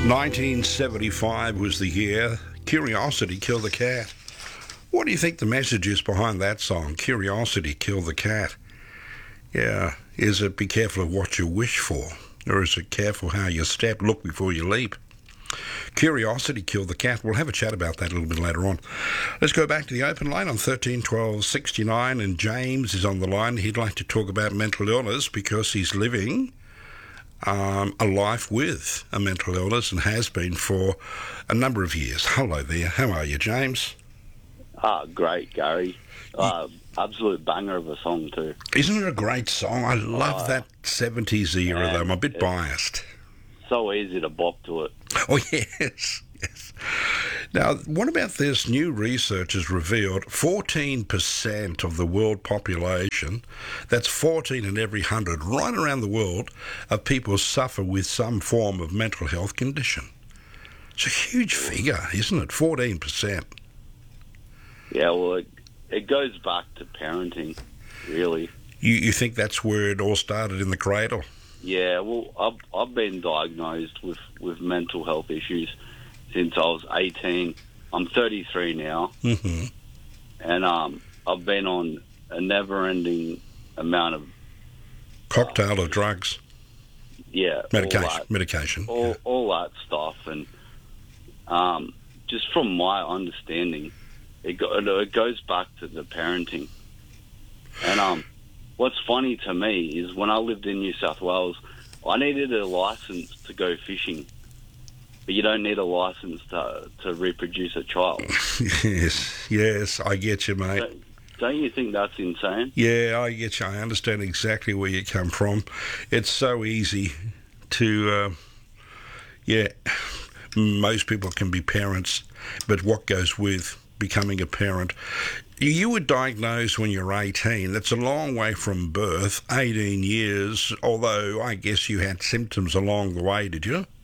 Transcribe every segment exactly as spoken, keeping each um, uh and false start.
nineteen seventy-five was the year Curiosity Killed the Cat. What do you think the message is behind that song, Curiosity Killed the Cat? Yeah, is it be careful of what you wish for? Or is it careful how you step, look before you leap? Curiosity Killed the Cat. We'll have a chat about that a little bit later on. Let's go back to the open line on thirteen twelve sixty-nine, and James is on the line. He'd like to talk about mental illness because he's living um, a life with a mental illness and has been for a number of years. Hello there. How are you, James? Ah, great, Gary. Uh, absolute banger of a song too. Isn't it a great song? I love uh, that seventies era, though. I'm a bit biased. So easy to bop to it. Oh, yes, yes. Now, what about this? New research has revealed fourteen percent of the world population, that's fourteen in every one hundred, right around the world, of people suffer with some form of mental health condition. It's a huge figure, isn't it? fourteen percent. Yeah, well, it, it goes back to parenting, really. You, you think that's where it all started, in the cradle? Yeah, well, I've, I've been diagnosed with, with mental health issues since I was eighteen. I'm thirty-three now. Mm-hmm. And um, I've been on a never-ending amount of... Cocktail uh, of drugs? Yeah. Medication. All that, medication. All, yeah. all that stuff. And um, just from my understanding, it, go, it goes back to the parenting. And... um. What's funny to me is when I lived in New South Wales, I needed a license to go fishing, but you don't need a license to to reproduce a child. Yes, yes, I get you, mate. Don't, don't you think that's insane? Yeah, I get you. I understand exactly where you come from. It's so easy to, uh, yeah, most people can be parents, but what goes with becoming a parent? You were diagnosed when you were eighteen. That's a long way from birth, eighteen years, although I guess you had symptoms along the way, did you?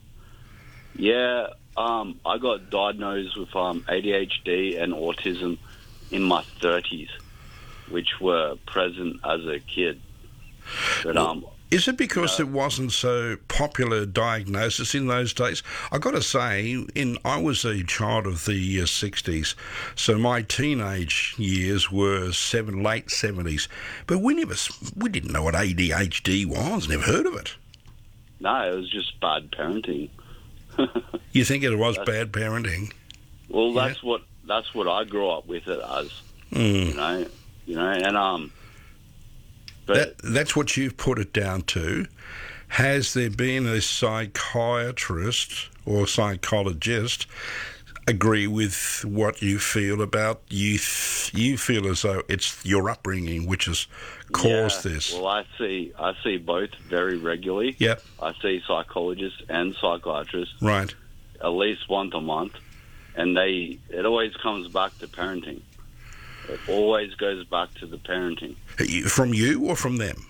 Yeah, um, I got diagnosed with um, A D H D and autism in my thirties, which were present as a kid. But um, Is it because uh, it wasn't so popular diagnosis in those days? I got to say, in I was a child of the uh, sixties, so my teenage years were seven late seventies. But we never, we didn't know what A D H D was. Never heard of it. No, it was just bad parenting. You think it was that's, bad parenting? Well, yeah. that's what that's what I grew up with it as. Mm. You know, you know, and um. But that, that's what you've put it down to. Has there been a psychiatrist or psychologist agree with what you feel about you? You feel as though it's your upbringing which has caused yeah, this. Well, I see. I see both very regularly. Yep. I see psychologists and psychiatrists. Right. At least once a month, and they. It always comes back to parenting. It always goes back to the parenting. From you or from them?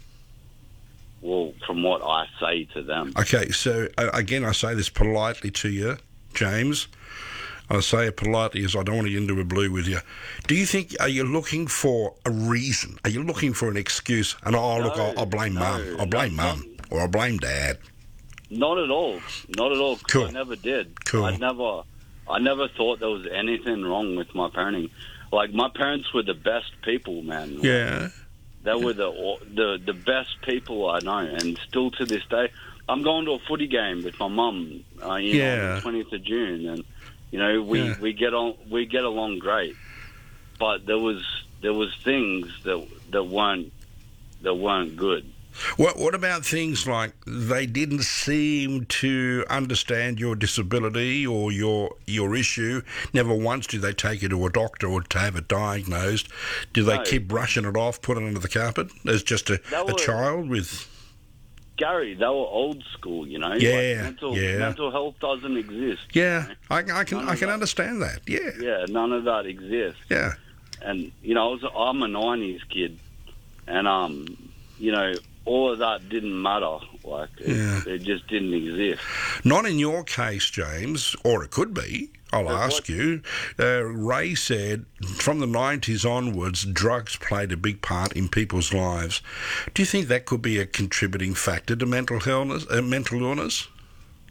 Well, from what I say to them. Okay, so uh, again, I say this politely to you, James. I say it politely as I don't want to get into a blue with you. Do you think, are you looking for a reason? Are you looking for an excuse? And, oh, no, look, I'll, I'll blame no, mum. I'll blame not, mum. Or I'll blame dad. Not at all. Not at all. Cool. I never did. Cool. I never, I never thought there was anything wrong with my parenting. Like, my parents were the best people, man. Yeah. They were the the the best people I know, and still to this day, I'm going to a footy game with my mum. Uh, you yeah. know, on the twentieth of June, and you know we, yeah. we get on we get along great. But there was there was things that that weren't that weren't good. What What about things like they didn't seem to understand your disability or your your issue? Never once did they take you to a doctor or to have it diagnosed. Do they No. keep brushing it off, putting it under the carpet as just a, were, a child with... Gary, they were old school, you know. Yeah, like mental, yeah. mental health doesn't exist. Yeah, you know? I, I can None I of can that. understand that. Yeah, Yeah, none of that exists. yeah. And you know, I was, I'm a nineties kid, and um, you know. All of that didn't matter. Like, it, Yeah. it just didn't exist. Not in your case, James, or it could be. I'll But ask what- you. Uh, Ray said from the nineties onwards, drugs played a big part in people's lives. Do you think that could be a contributing factor to mental illness? Uh, mental illness?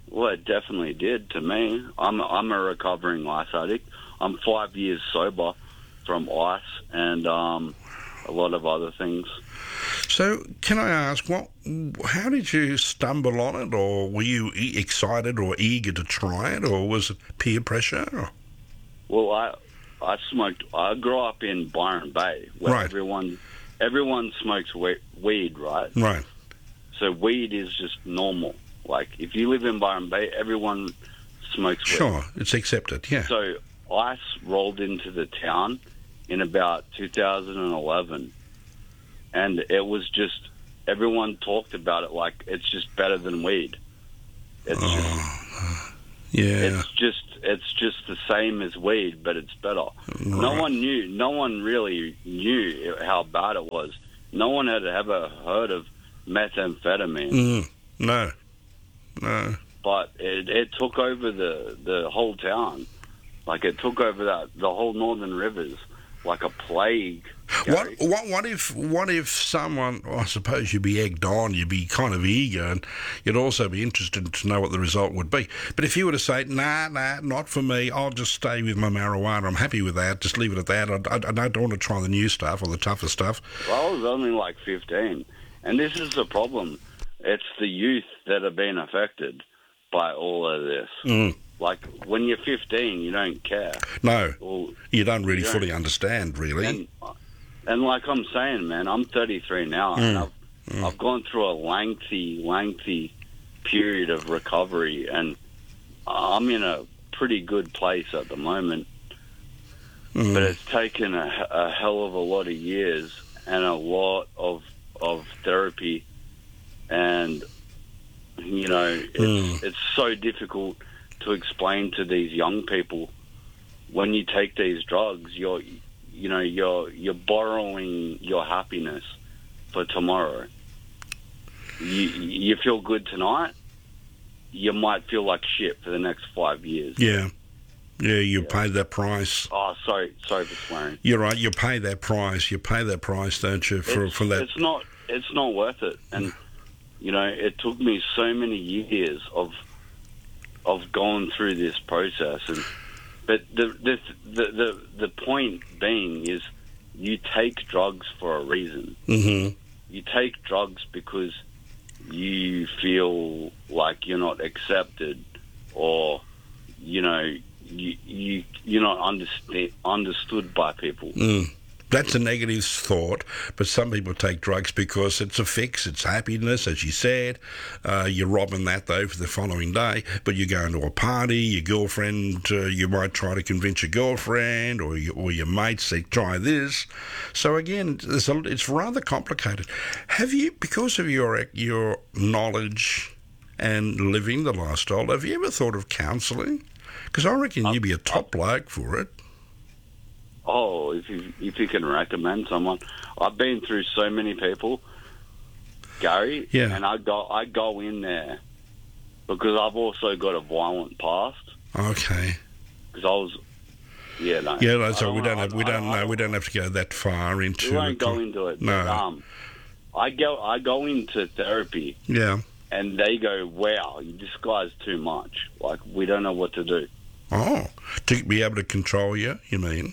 Well, it definitely did to me. I'm I'm a recovering ice addict. I'm five years sober from ice and um, a lot of other things. So, can I ask, what? How did you stumble on it, or were you e- excited or eager to try it, or was it peer pressure? Or? Well, I I smoked. I grew up in Byron Bay, where Right. everyone everyone smokes we- weed, right? Right. So weed is just normal. Like if you live in Byron Bay, everyone smokes weed. Sure, it's accepted. Yeah. So ice rolled into the town in about two thousand eleven, and it was just everyone talked about it like it's just better than weed. It's just, Oh, yeah. it's just it's just the same as weed, but it's better. No Right. one knew. No one really knew how bad it was. No one had ever heard of methamphetamine, Mm, no. No. but it, it took over the the whole town. Like it took over that the whole Northern Rivers like a plague. What, Gary. what what if what if someone, well, I suppose you'd be egged on, you'd be kind of eager, and you'd also be interested to know what the result would be. But if you were to say, nah, nah, not for me, I'll just stay with my marijuana, I'm happy with that, just leave it at that, I, I, I don't want to try the new stuff or the tougher stuff. Well, I was only like fifteen, and this is the problem. It's the youth that are being affected by all of this. Mm. Like when you're fifteen, you don't care. No, Well, you don't really you don't. fully understand, really. And and like I'm saying, man, I'm thirty-three now, and Mm. I've I've gone through a lengthy, lengthy period of recovery, and I'm in a pretty good place at the moment. Mm. But it's taken a, a hell of a lot of years and a lot of of therapy, and you know, it's Mm. it's so difficult to explain to these young people when you take these drugs, you're you know you're you're borrowing your happiness for tomorrow. You you feel good tonight, you might feel like shit for the next five years. Yeah, yeah, you Yeah. pay that price. Oh, sorry, sorry for swearing. You're right, you pay that price, you pay that price, don't you, for, it's, for that. It's not it's not worth it, and you know it took me so many years of of going through this process, and but the the the the, the point being is you take drugs for a reason. Mm-hmm. You take drugs because you feel like you're not accepted, or you know you you you're not understand, understood by people. Mm. That's a negative thought, but some people take drugs because it's a fix, it's happiness, as you said. Uh, you're robbing that, though, for the following day, but you go into a party, your girlfriend, uh, you might try to convince your girlfriend or your, or your mates, say, try this. So, again, there's a, it's rather complicated. Have you, because of your your knowledge and living the lifestyle, have you ever thought of counselling? Because I reckon you'd be a top bloke for it. Oh, if you if you can recommend someone, I've been through so many people, Gary, Yeah. and I go I go in there because I've also got a violent past. Okay. Because I was, yeah, no, Yeah, no, so I we don't I- have we I- don't I- know we don't have to go that far into We won't it. go into it. No. But, um, I go I go into therapy, Yeah. and they go, "Wow, this guy's too much. Like we don't know what to do." Oh, to be able to control you, you mean?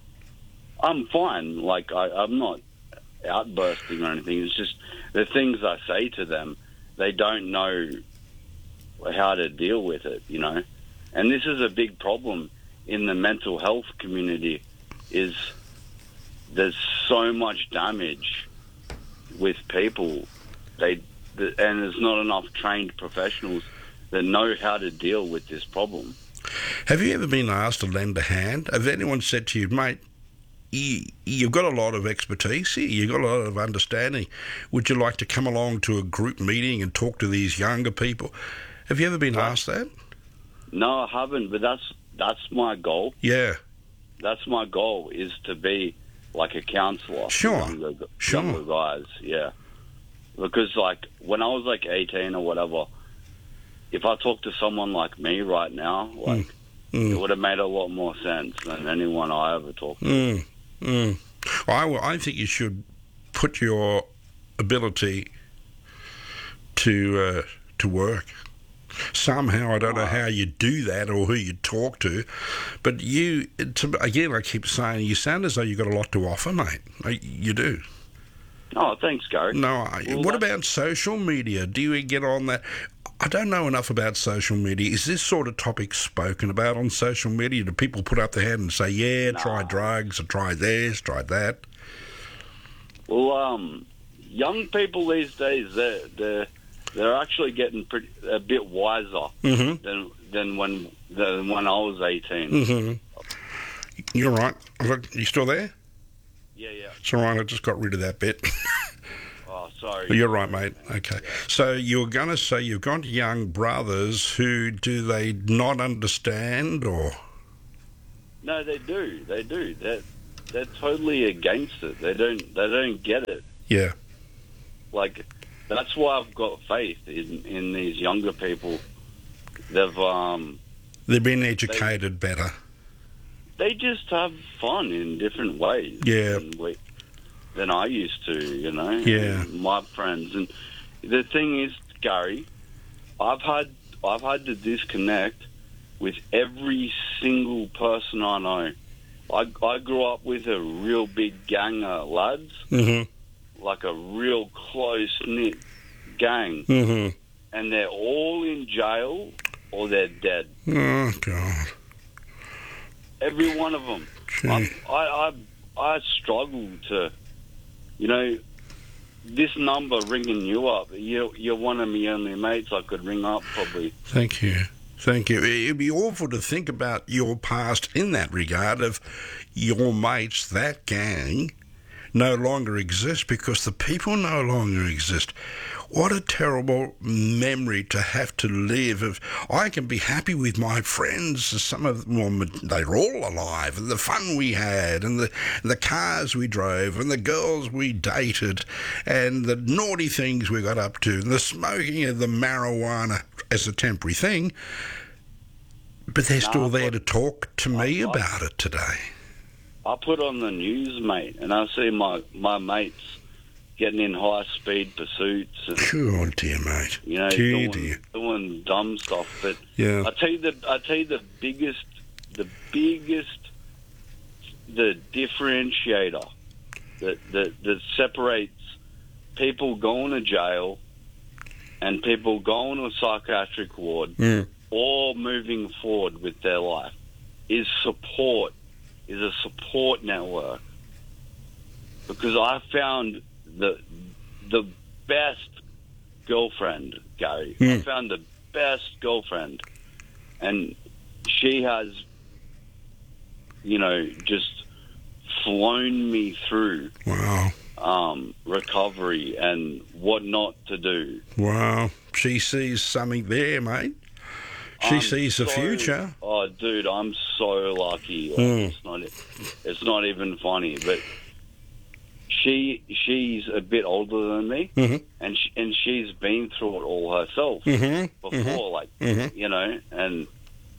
I'm fine. Like I, I'm not outbursting or anything. It's just the things I say to them, they don't know how to deal with it, you know. And this is a big problem in the mental health community. Is there's so much damage with people, they and there's not enough trained professionals that know how to deal with this problem. Have you ever been asked to lend a hand? Have anyone said to you, mate, you, you've got a lot of expertise here, you've got a lot of understanding. Would you like to come along to a group meeting and talk to these younger people? Have you ever been asked that? No, I haven't, but that's that's my goal. Yeah, That's my goal, is to be like a counsellor Sure, for younger, sure. younger guys, yeah. Because like when I was like eighteen or whatever, if I talked to someone like me right now, like Mm. it would have made a lot more sense than anyone I ever talked to. Mm. Mm. I, w- I think you should put your ability to uh, to work. Somehow, I don't know how you do that or who you talk to, but you, to, again, I keep saying, you sound as though you've got a lot to offer, mate. You do. Oh, thanks, Gary. No, I, well, what about social media? Do you get on that? I don't know enough about social media. Is this sort of topic spoken about on social media? Do people put up their hand and say, yeah, no. try drugs, or try this, try that? Well, um, young people these days, they're, they're, they're actually getting pretty, a bit wiser mm-hmm. than than when than when I was eighteen. Mm-hmm. You're right. You still there? Yeah, yeah. It's all right. I just got rid of that bit. Oh, sorry. You're right, mate. Okay. Yeah. So you're going to say you've got young brothers who, do they not understand or? No, they do. They do. They're, they're totally against it. They don't, they don't get it. Yeah. Like, that's why I've got faith in, in these younger people. They've, um... They've been educated they, better. They just have fun in different ways. Yeah. Than, we, than I used to, you know? Yeah. My friends. And the thing is, Gary, I've had, I've had to disconnect with every single person I know. I, I grew up with a real big gang of lads. Mm-hmm. Like a real close-knit gang. Mm-hmm. And they're all in jail or they're dead. Oh, God. Every one of them. I, I, I, I struggle to, you know, this number ringing you up. You're, you're one of my only mates I could ring up probably. Thank you. Thank you. It'd be awful to think about your past in that regard of your mates, that gang, no longer exist because the people no longer exist. What a terrible memory to have to live. Of I can be happy with my friends. Some of them, well, they're all alive, and the fun we had, and the the cars we drove, and the girls we dated, and the naughty things we got up to, and the smoking of the marijuana as a temporary thing. But they're still no, there to talk to me I, about I, it today. I put on the news, mate, and I see my, my mates getting in high-speed pursuits. And, oh, dear, mate. You know, dear, doing, dear. doing dumb stuff. But yeah. I tell you the I tell you the biggest, the biggest, the differentiator that that, that separates people going to jail and people going to a psychiatric ward mm. or moving forward with their life is support. Is a support network. Because I found the the best girlfriend, Gary. Mm. I found the best girlfriend. And she has, you know, just flown me through wow. um, recovery and what not to do. Wow. She sees something there, mate. She I'm sees the so, future. Oh, dude, I'm so lucky. Like, mm. It's not. It's not even funny. But she, she's a bit older than me, mm-hmm. and she, and she's been through it all herself mm-hmm. before. Mm-hmm. Like mm-hmm. you know, and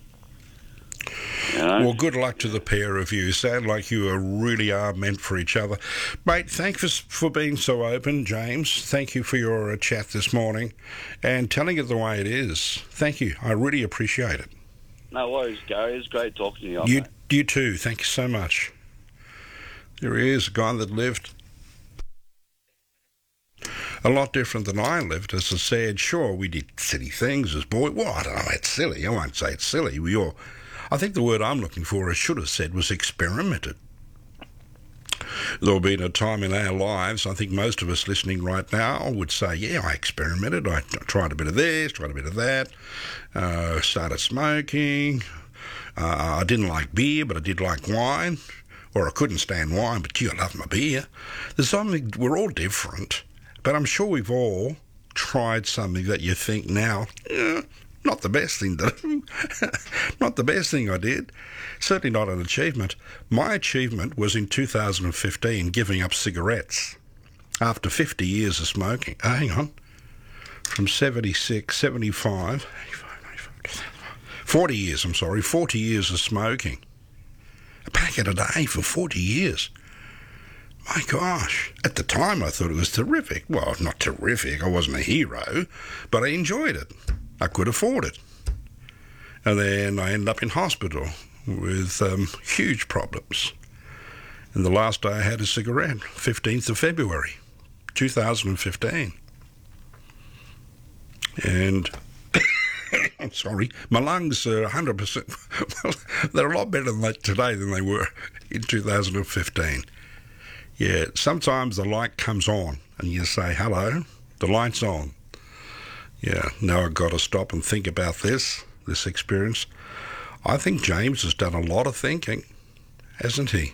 you know. Well, good luck to the pair of you. Sound like you are, really are meant for each other, mate. Thanks for for being so open, James. Thank you for your uh, chat this morning and telling it the way it is. Thank you. I really appreciate it. No worries, Gary. It's great talking to you. You, mate. you too. Thank you so much. There he is, a guy that lived a lot different than I lived. As I said, sure, we did silly things as boys. Well, I don't know, it's silly. I won't say it's silly. We all, I think the word I'm looking for, I should have said, was experimented. There'll be a time in our lives, I think most of us listening right now would say, yeah, I experimented. I tried a bit of this, tried a bit of that, uh, started smoking. Uh, I didn't like beer, but I did like wine. Or I couldn't stand wine, but gee, I love my beer. There's something, we're all different, but I'm sure we've all tried something that you think now, eh, not the best thing to do. Not the best thing I did. Certainly not an achievement. My achievement was in two thousand fifteen giving up cigarettes after fifty years of smoking. Oh, hang on. From seventy-six, seventy-five, forty years, I'm sorry, forty years of smoking. A packet a day for forty years. My gosh. At the time I thought it was terrific. Well, not terrific. I wasn't a hero, but I enjoyed it. I could afford it. And then I ended up in hospital with um, huge problems. And the last day I had a cigarette, fifteenth of February, two thousand fifteen. And, I'm sorry, my lungs are one hundred percent, well, they're a lot better than that today than they were in two thousand fifteen. Yeah, sometimes the light comes on and you say, hello, the light's on. Yeah, now I've got to stop and think about this, this experience. I think James has done a lot of thinking, hasn't he?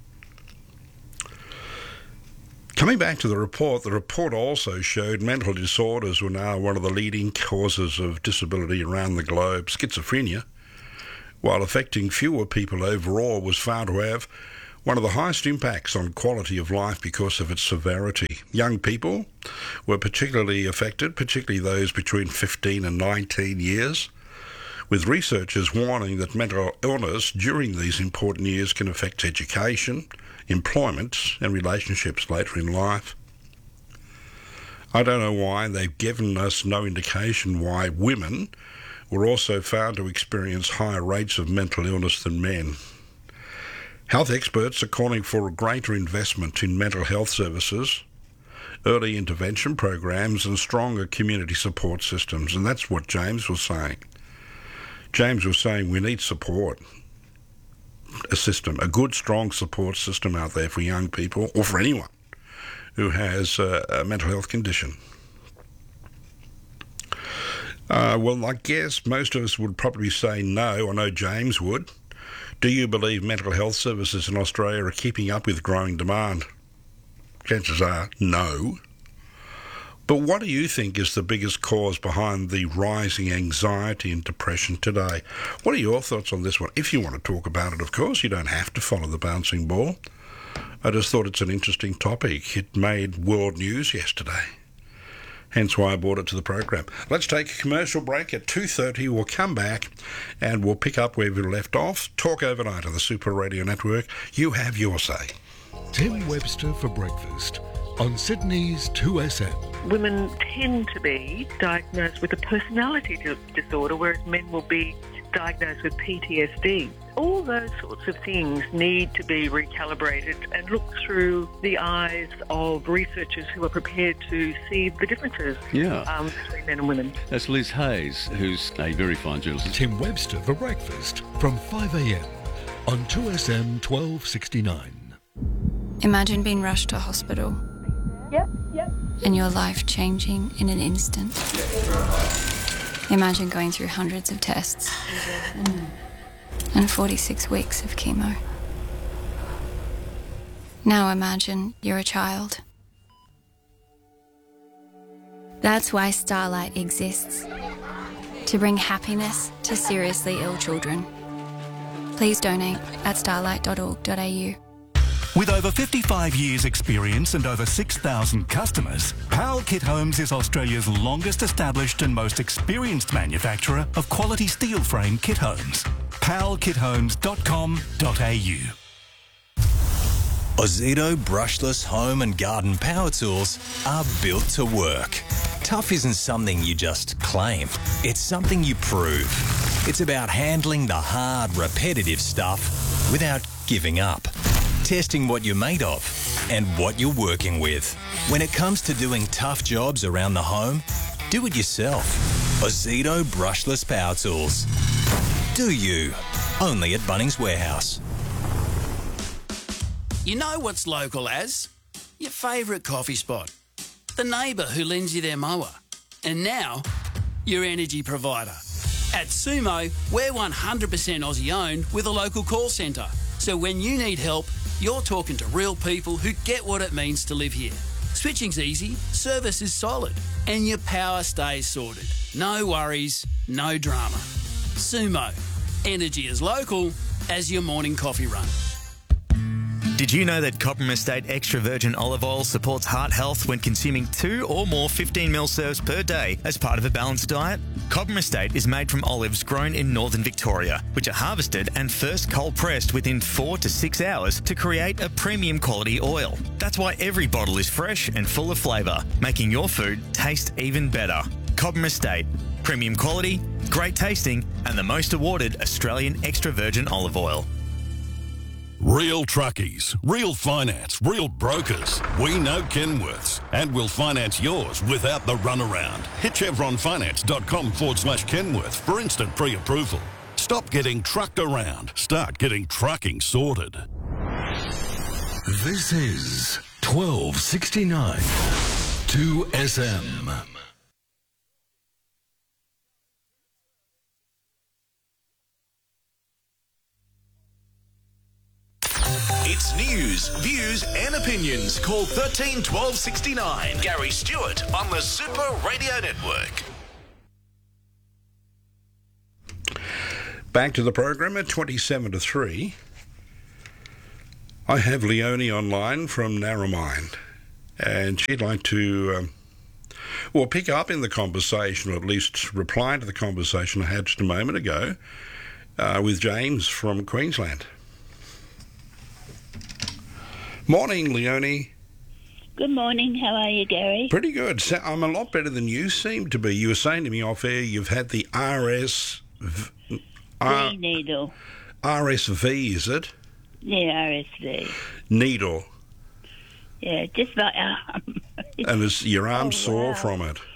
Coming back to the report, the report also showed mental disorders were now one of the leading causes of disability around the globe. Schizophrenia, while affecting fewer people overall, was found to have one of the highest impacts on quality of life because of its severity. Young people were particularly affected, particularly those between fifteen and nineteen years, with researchers warning that mental illness during these important years can affect education, employment and relationships later in life. I don't know why they've given us no indication why women were also found to experience higher rates of mental illness than men. Health experts are calling for a greater investment in mental health services, early intervention programs and stronger community support systems, and that's what James was saying. James was saying we need support. A system, a good, strong support system out there for young people or for anyone who has a, a mental health condition. Uh, well, I guess most of us would probably say no. I know James would. Do you believe mental health services in Australia are keeping up with growing demand? Chances are no. But what do you think is the biggest cause behind the rising anxiety and depression today? What are your thoughts on this one? If you want to talk about it, of course, you don't have to follow the bouncing ball. I just thought it's an interesting topic. It made world news yesterday. Hence why I brought it to the program. Let's take a commercial break at two thirty. We'll come back and we'll pick up where we left off. Talk overnight on the Super Radio Network. You have your say. Tim Webster for breakfast on Sydney's two S M. Women tend to be diagnosed with a personality disorder, whereas men will be diagnosed with P T S D. All those sorts of things need to be recalibrated and looked through the eyes of researchers who are prepared to see the differences yeah. um, between men and women. That's Liz Hayes, who's a very fine journalist. Tim Webster for breakfast from five a.m. on two S M twelve sixty-nine. Imagine being rushed to hospital. Yep, yep. And your life changing in an instant. Imagine going through hundreds of tests and forty-six weeks of chemo. Now imagine you're a child. That's why Starlight exists, to bring happiness to seriously ill children. Please donate at starlight dot org dot a u. With over fifty-five years experience and over six thousand customers, Powell Kit Homes is Australia's longest established and most experienced manufacturer of quality steel frame kit homes. powell kit homes dot com dot a u. Ozito brushless home and garden power tools are built to work. Tough isn't something you just claim, it's something you prove. It's about handling the hard, repetitive stuff without giving up. Testing what you're made of and what you're working with. When it comes to doing tough jobs around the home, do it yourself. Ozito brushless power tools. Do you? Only at Bunnings Warehouse. You know what's local as? Your favourite coffee spot. The neighbour who lends you their mower. And now, your energy provider. At Sumo, we're one hundred percent Aussie owned with a local call centre. So when you need help, you're talking to real people who get what it means to live here. Switching's easy, service is solid, and your power stays sorted. No worries, no drama. Sumo. Energy as local as your morning coffee run. Did you know that Cobram Estate Extra Virgin Olive Oil supports heart health when consuming two or more fifteen mil serves per day as part of a balanced diet? Cobram Estate is made from olives grown in northern Victoria, which are harvested and first cold pressed within four to six hours to create a premium quality oil. That's why every bottle is fresh and full of flavour, making your food taste even better. Cobram Estate. Premium quality, great tasting, and the most awarded Australian extra virgin olive oil. Real truckies, real finance, real brokers. We know Kenworths, and we'll finance yours without the runaround. Hit chevronfinance.com forward slash Kenworth for instant pre-approval. Stop getting trucked around. Start getting trucking sorted. This is twelve sixty-nine two S M. It's news, views and opinions. Call thirteen twelve sixty-nine. Gary Stewart on the Super Radio Network. Back to the program at twenty-seven to three. I have Leonie online from Narromine, and she'd like to, um, well, pick up in the conversation, or at least reply to the conversation I had just a moment ago uh, with James from Queensland. Morning, Leonie. Good morning. How are you, Gary? Pretty good. So I'm a lot better than you seem to be. You were saying to me off air you've had the R S... V, R, needle. R S V, is it? Yeah, R S V. Needle. Yeah, just my arm. And is your arm oh, sore wow. from it?